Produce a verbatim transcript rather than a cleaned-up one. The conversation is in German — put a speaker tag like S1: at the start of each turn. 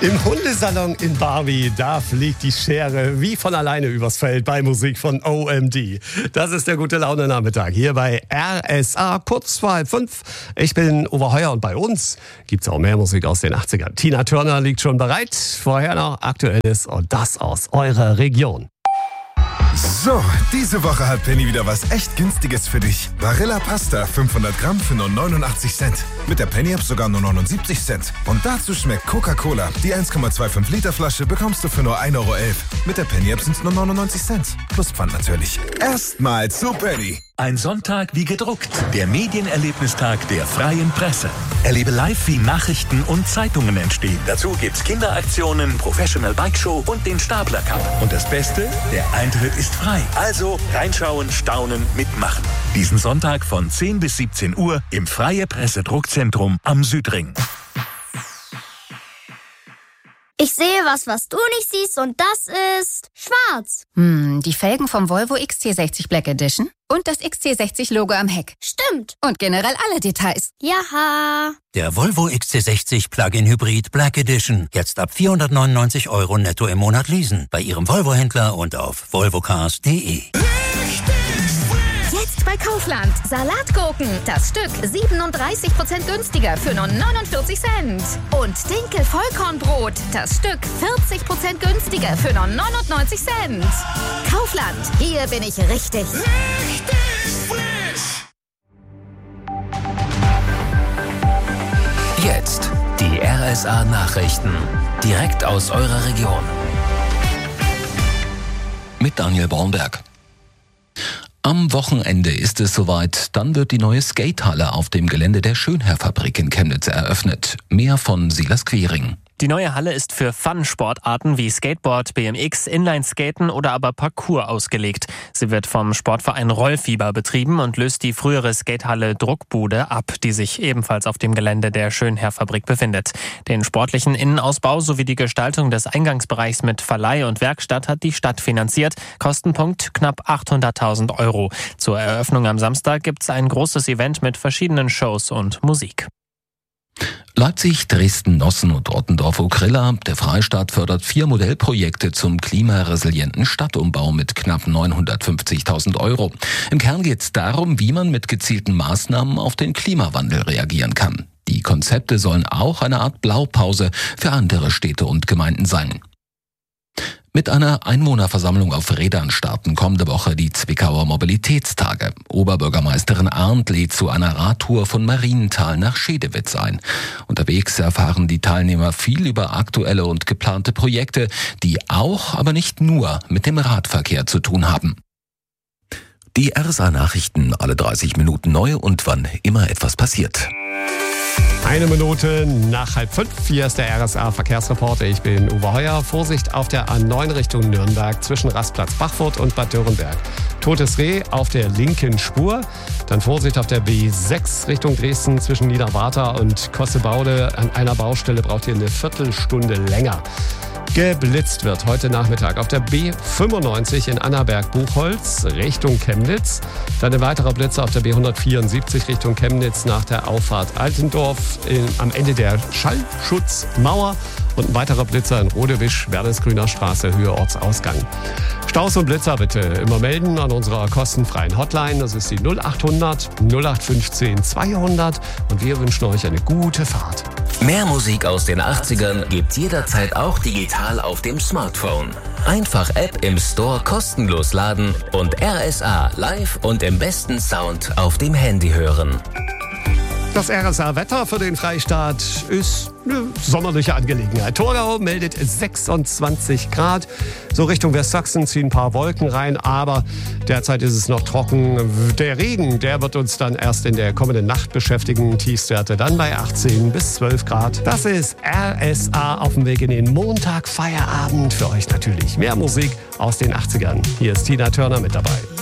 S1: Im Hundesalon in Barbie, da fliegt die Schere wie von alleine übers Feld bei Musik von O M D. Das ist der gute Laune-Nachmittag hier bei R S A, kurz vor halb fünf. Ich bin Uwe Heuer und bei uns gibt's auch mehr Musik aus den achtzigern. Tina Turner liegt schon bereit, vorher noch Aktuelles und das aus eurer Region.
S2: So, diese Woche hat Penny wieder was echt Günstiges für dich. Barilla Pasta, fünfhundert Gramm für nur neunundachtzig Cent. Mit der Penny-App sogar nur neunundsiebzig Cent. Und dazu schmeckt Coca-Cola. Die eins Komma fünfundzwanzig Liter Flasche bekommst du für nur ein Euro elf. Mit der Penny-App sind es nur neunundneunzig Cent. Plus Pfand natürlich. Erstmal zu Penny.
S3: Ein Sonntag wie gedruckt. Der Medienerlebnistag der Freien Presse. Erlebe live, wie Nachrichten und Zeitungen entstehen. Dazu gibt's Kinderaktionen, Professional Bike Show und den Stapler Cup. Und das Beste, der Eintritt ist frei. Also reinschauen, staunen, mitmachen. Diesen Sonntag von zehn bis siebzehn Uhr im Freie Presse Druckzentrum am Südring.
S4: Ich sehe was, was du nicht siehst, und das ist schwarz.
S5: Hm, die Felgen vom Volvo X C sechzig Black Edition und das X C sechzig Logo am Heck.
S4: Stimmt.
S5: Und generell alle Details.
S4: Jaha.
S6: Der Volvo X C sechzig Plug-in Hybrid Black Edition. Jetzt ab vierhundertneunundneunzig Euro netto im Monat leasen. Bei Ihrem Volvo-Händler und auf volvocars punkt de.
S5: Jetzt bei Kaufland. Salatgurken. Das Stück siebenunddreißig Prozent günstiger für nur neunundvierzig Cent. Und Dinkel Vollkornbrot. Das Stück vierzig Prozent günstiger für nur neunundneunzig Cent. Kaufland. Hier bin ich richtig.
S3: Richtig frisch.
S7: Jetzt die R S A Nachrichten. Direkt aus eurer Region. Mit Daniel Bornberg. Am Wochenende ist es soweit, dann wird die neue Skatehalle auf dem Gelände der Schönherr-Fabrik in Chemnitz eröffnet. Mehr von Silas Quiring.
S8: Die neue Halle ist für Fun-Sportarten wie Skateboard, B M X, Inline-Skaten oder aber Parkour ausgelegt. Sie wird vom Sportverein Rollfieber betrieben und löst die frühere Skatehalle Druckbude ab, die sich ebenfalls auf dem Gelände der Schönherr-Fabrik befindet. Den sportlichen Innenausbau sowie die Gestaltung des Eingangsbereichs mit Verleih und Werkstatt hat die Stadt finanziert. Kostenpunkt knapp achthunderttausend Euro. Zur Eröffnung am Samstag gibt's ein großes Event mit verschiedenen Shows und Musik.
S7: Leipzig, Dresden, Nossen und Ottendorf-Okrilla. Der Freistaat fördert vier Modellprojekte zum klimaresilienten Stadtumbau mit knapp neunhundertfünfzigtausend Euro. Im Kern geht es darum, wie man mit gezielten Maßnahmen auf den Klimawandel reagieren kann. Die Konzepte sollen auch eine Art Blaupause für andere Städte und Gemeinden sein. Mit einer Einwohnerversammlung auf Rädern starten kommende Woche die Zwickauer Mobilitätstage. Oberbürgermeisterin Arndt lädt zu einer Radtour von Marienthal nach Schedewitz ein. Unterwegs erfahren die Teilnehmer viel über aktuelle und geplante Projekte, die auch, aber nicht nur mit dem Radverkehr zu tun haben. Die R S A-Nachrichten alle dreißig Minuten neu und wann immer etwas passiert.
S1: Eine Minute nach halb fünf. Hier ist der R S A-Verkehrsreporter. Ich bin Uwe Heuer. Vorsicht auf der A neun Richtung Nürnberg zwischen Rastplatz Bachfurt und Bad Dürrenberg. Totes Reh auf der linken Spur. Dann Vorsicht auf der B sechs Richtung Dresden zwischen Niederwarta und Kossebaude. An einer Baustelle braucht ihr eine Viertelstunde länger. Geblitzt wird heute Nachmittag auf der B fünfundneunzig in Annaberg-Buchholz Richtung Chemnitz. Dann ein weiterer Blitzer auf der B hundertvierundsiebzig Richtung Chemnitz nach der Auffahrt Altendorf in, am Ende der Schallschutzmauer. Und ein weiterer Blitzer in Rodewisch, Werdesgrüner Straße, Höhe Ortsausgang. Staus und Blitzer bitte immer melden an unserer kostenfreien Hotline. Das ist die null achthundert null acht fünfzehn zweihundert. Und wir wünschen euch eine gute Fahrt.
S7: Mehr Musik aus den achtzigern gibt's jederzeit auch digital auf dem Smartphone. Einfach App im Store kostenlos laden und R S A live und im besten Sound auf dem Handy hören.
S1: Das R S A-Wetter für den Freistaat ist eine sommerliche Angelegenheit. Torgau meldet sechsundzwanzig Grad. So Richtung Westsachsen ziehen ein paar Wolken rein, aber derzeit ist es noch trocken. Der Regen, der wird uns dann erst in der kommenden Nacht beschäftigen. Tiefstwerte dann bei achtzehn bis zwölf Grad. Das ist R S A auf dem Weg in den Montag Feierabend. Für euch natürlich mehr Musik aus den achtzigern. Hier ist Tina Turner mit dabei.